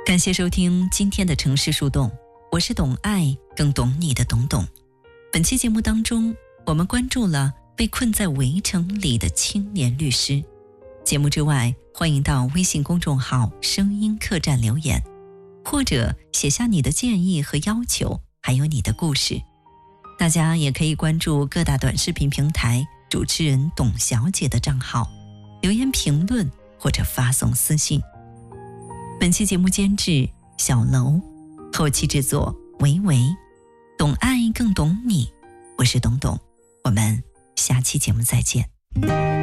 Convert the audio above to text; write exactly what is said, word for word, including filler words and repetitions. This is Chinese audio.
感谢收听今天的城市树洞，我是懂爱更懂你的董董。本期节目当中，我们关注了被困在围城里的青年律师。节目之外，欢迎到微信公众号声音客栈留言，或者写下你的建议和要求，还有你的故事。大家也可以关注各大短视频平台主持人董小姐的账号，留言评论或者发送私信。本期节目监制小楼，后期制作维维，懂爱更懂你，我是董董，我们下期节目再见。